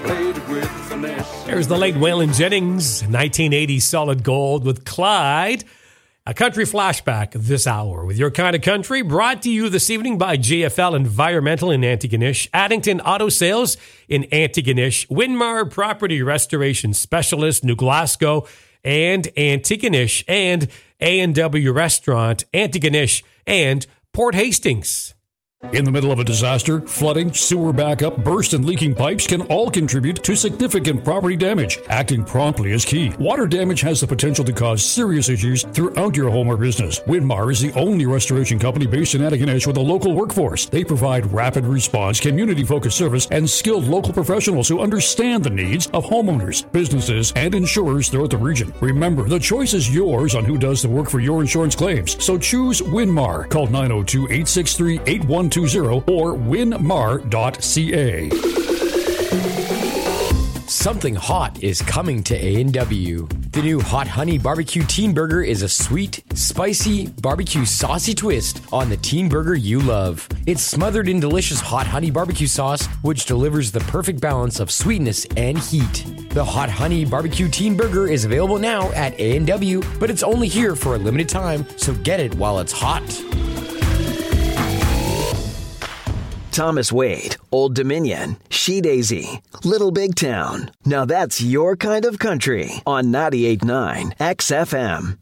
played it with finesse. There's the late Waylon Jennings, 1980 Solid Gold with Clyde. A country flashback this hour with Your Kind of Country, brought to you this evening by GFL Environmental in Antigonish, Addington Auto Sales in Antigonish, Winmar Property Restoration Specialist, New Glasgow and Antigonish, and A&W Restaurant, Antigonish and Port Hastings. In the middle of a disaster, flooding, sewer backup, burst and leaking pipes can all contribute to significant property damage. Acting promptly is key. Water damage has the potential to cause serious issues throughout your home or business. Winmar is the only restoration company based in Antigonish with a local workforce. They provide rapid response, community-focused service, and skilled local professionals who understand the needs of homeowners, businesses, and insurers throughout the region. Remember, the choice is yours on who does the work for your insurance claims. So choose Winmar. Call 902-863-8120 or winmar.ca. Something hot is coming to A&W. The new Hot Honey Barbecue Teen Burger is a sweet, spicy, barbecue saucy twist on the teen burger you love. It's smothered in delicious hot honey barbecue sauce, which delivers the perfect balance of sweetness and heat. The Hot Honey Barbecue Teen Burger is available now at A&W, but it's only here for a limited time, so get it while it's hot. Thomas Wade, Old Dominion, She Daisy, Little Big Town. Now that's your kind of country on 98.9 XFM.